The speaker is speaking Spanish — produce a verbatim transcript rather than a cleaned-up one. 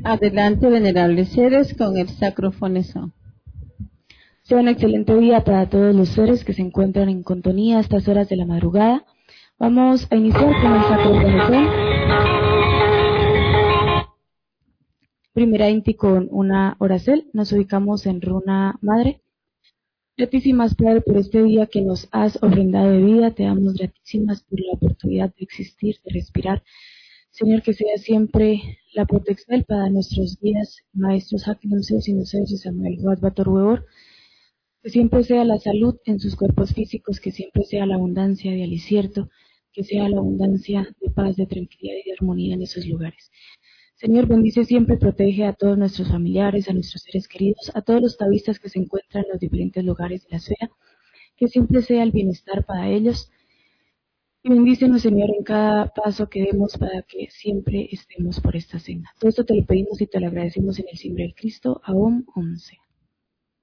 Adelante, venerables seres, con el sacro fonesón. Sea un excelente día para todos los seres que se encuentran en contonía a estas horas de la madrugada. Vamos a iniciar con el sacro fonesón. Primeramente con una oracel, nos ubicamos en runa madre. Gratísimas, Padre, por este día que nos has ofrendado de vida. Te damos gratísimas por la oportunidad de existir, de respirar. Señor, que sea siempre la protección para nuestros días, maestros Hakenomseus y Noseus y Samuel Bator Weor, que siempre sea la salud en sus cuerpos físicos, que siempre sea la abundancia de alicierto, que sea la abundancia de paz, de tranquilidad y de armonía en esos lugares. Señor, bendice siempre, protege a todos nuestros familiares, a nuestros seres queridos, a todos los taoístas que se encuentran en los diferentes lugares de la esfera, que siempre sea el bienestar para ellos. Y bendícenos, Señor, en cada paso que demos para que siempre estemos por esta senda. Todo esto te lo pedimos y te lo agradecemos en el nombre del Cristo. Aum once.